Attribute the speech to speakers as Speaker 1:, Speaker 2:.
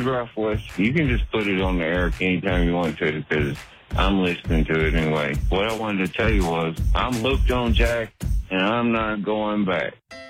Speaker 1: Photograph West, you can just put it on the air anytime you want to because I'm listening to it anyway. What I wanted to tell you was I'm hooked on Jack, and I'm not going back.